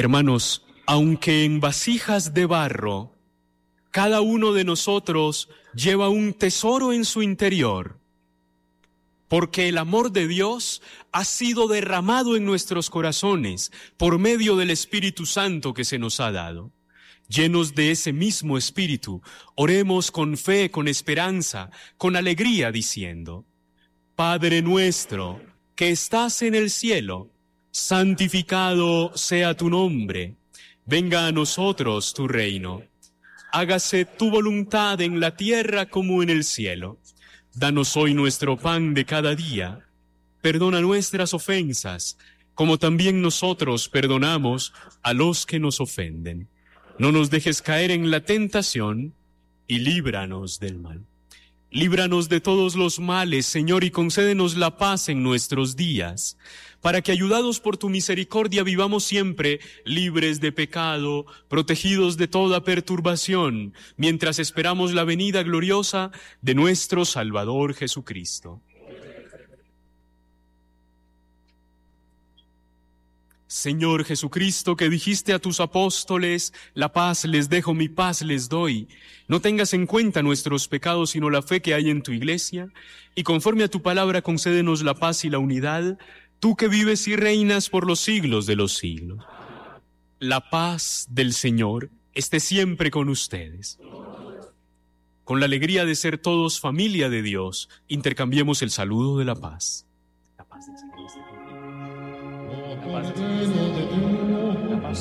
Hermanos, aunque en vasijas de barro, cada uno de nosotros lleva un tesoro en su interior, porque el amor de Dios ha sido derramado en nuestros corazones por medio del Espíritu Santo que se nos ha dado. Llenos de ese mismo Espíritu, oremos con fe, con esperanza, con alegría, diciendo: Padre nuestro, que estás en el cielo, santificado sea tu nombre. Venga a nosotros tu reino. Hágase tu voluntad en la tierra como en el cielo. Danos hoy nuestro pan de cada día. Perdona nuestras ofensas, como también nosotros perdonamos a los que nos ofenden. No nos dejes caer en la tentación y líbranos del mal. Líbranos de todos los males, Señor, y concédenos la paz en nuestros días, para que, ayudados por tu misericordia, vivamos siempre libres de pecado, protegidos de toda perturbación, mientras esperamos la venida gloriosa de nuestro Salvador Jesucristo. Señor Jesucristo, que dijiste a tus apóstoles: la paz les dejo, mi paz les doy. No tengas en cuenta nuestros pecados, sino la fe que hay en tu iglesia, y conforme a tu palabra concédenos la paz y la unidad, tú que vives y reinas por los siglos de los siglos. La paz del Señor esté siempre con ustedes. Con la alegría de ser todos familia de Dios, intercambiemos el saludo de la paz. La paz del Señor esté contigo. La paz del Señor esté contigo.